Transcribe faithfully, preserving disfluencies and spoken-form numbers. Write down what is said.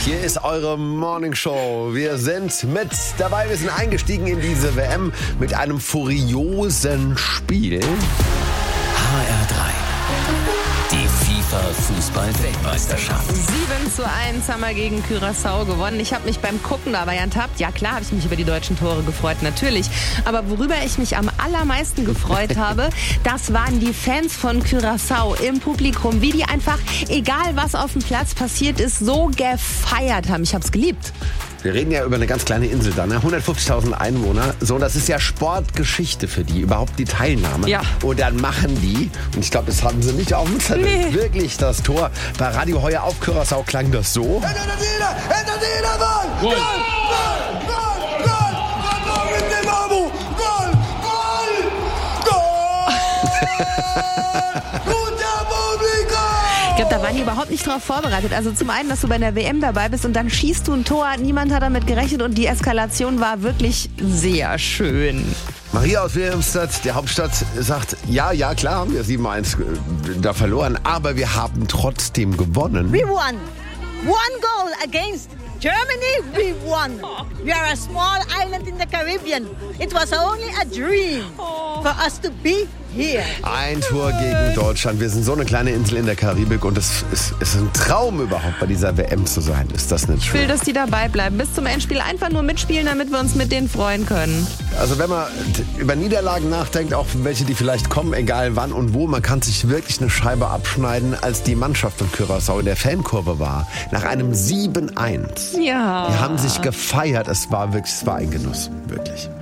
Hier ist eure Morning Show. Wir sind mit dabei. Wir sind eingestiegen in diese W M mit einem furiosen Spiel. H R drei. Die FIFA-Fußball-Weltmeisterschaft. sieben zu eins haben wir gegen Curaçao gewonnen. Ich habe mich beim Gucken dabei ertappt. Ja klar habe ich mich über die deutschen Tore gefreut, natürlich. Aber worüber ich mich am allermeisten gefreut habe, das waren die Fans von Curaçao im Publikum. Wie die einfach, egal was auf dem Platz passiert ist, so gefeiert haben. Ich habe es geliebt. Wir reden ja über eine ganz kleine Insel da, ne? hundertfünfzigtausend Einwohner. So, das ist ja Sportgeschichte für die, überhaupt die Teilnahme. Ja. Und dann machen die, und ich glaube, das haben sie nicht auf dem Zettel, Nee. wirklich das Tor. Bei Radio Heuer auf Curaçao klang das so. Ich glaube, da waren die überhaupt nicht drauf vorbereitet. Also zum einen, dass du bei der W M dabei bist und dann schießt du ein Tor. Niemand hat damit gerechnet und die Eskalation war wirklich sehr schön. Maria aus Wilhelmstadt, der Hauptstadt, sagt, ja, ja, klar haben wir sieben eins da verloren, aber wir haben trotzdem gewonnen. We won. One goal against Germany, we won. We are a small island in the Caribbean. It was only a dream for us to be here. Ein Tor gegen Deutschland. Wir sind so eine kleine Insel in der Karibik und es ist, es ist ein Traum überhaupt bei dieser W M zu sein. Ist das nicht Ich will, schön? dass die dabei bleiben. Bis zum Endspiel einfach nur mitspielen, damit wir uns mit denen freuen können. Also wenn man über Niederlagen nachdenkt, auch welche, die vielleicht kommen, egal wann und wo, man kann sich wirklich eine Scheibe abschneiden, als die Mannschaft von Curaçao in der Fankurve war. Nach einem sieben eins. Ja. Die haben sich gefeiert. Es war wirklich, es war ein Genuss. Wirklich.